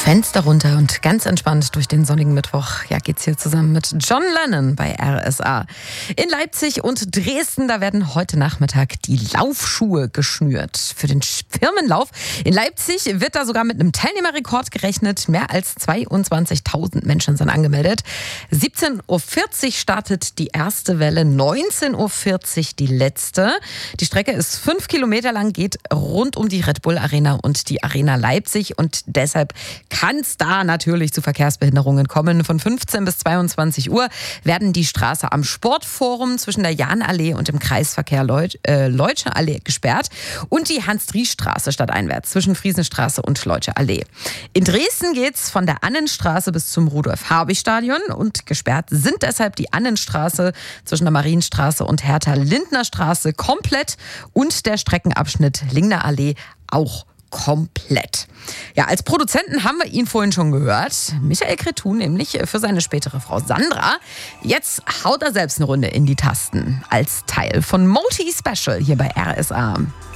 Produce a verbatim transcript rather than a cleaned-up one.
Fenster runter und ganz entspannt durch den sonnigen Mittwoch. Ja, geht's hier zusammen mit John Lennon bei R S A. In Leipzig und Dresden, da werden heute Nachmittag die Laufschuhe geschnürt. Für den Firmenlauf in Leipzig wird da sogar mit einem Teilnehmerrekord gerechnet. Mehr als zweiundzwanzigtausend Menschen sind angemeldet. siebzehn Uhr vierzig startet die erste Welle, neunzehn Uhr vierzig die letzte. Die Strecke ist fünf Kilometer lang, geht rund um die Red Bull Arena und die Arena Leipzig und deshalb kann es da natürlich zu Verkehrsbehinderungen kommen. Von fünfzehn bis zweiundzwanzig Uhr werden die Straße am Sportforum zwischen der Jahnallee und dem Kreisverkehr Leut, äh, Leutsche Allee gesperrt und die Hans-Dries-Straße stadteinwärts zwischen Friesenstraße und Leutsche Allee. In Dresden geht's von der Annenstraße bis zum Rudolf-Habich-Stadion und gesperrt sind deshalb die Annenstraße zwischen der Marienstraße und Hertha-Lindner-Straße komplett und der Streckenabschnitt Lingner Allee auch komplett. Ja, als Produzenten haben wir ihn vorhin schon gehört. Michael Cretu, nämlich für seine spätere Frau Sandra. Jetzt haut er selbst eine Runde in die Tasten als Teil von Multi Special hier bei R S A.